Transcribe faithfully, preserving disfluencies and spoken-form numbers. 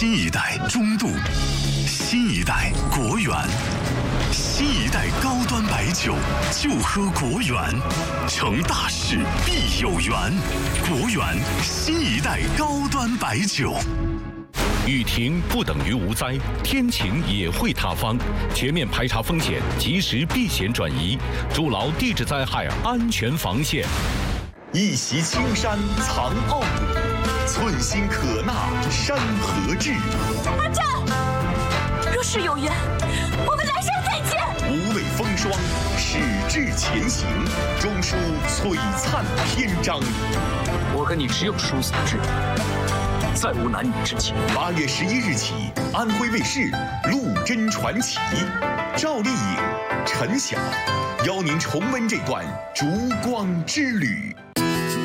新一代中度，新一代国源，新一代高端白酒就喝国源，成大事必有缘。国源新一代高端白酒。 雨停不等于无灾，天晴也会塌方。全面排查风险，及时避险转移，筑牢地质灾害安全防线。 一袭青山藏傲骨，寸心可纳山河志。 阿战，若是有缘，我们来生再见。 无畏风霜，矢志前行，终书璀璨篇章。 我跟你只有殊死之缘，再无男女之情。 八月十一日起，安徽卫视《陆贞传奇》，赵丽颖、陈晓邀您重温这段烛光之旅。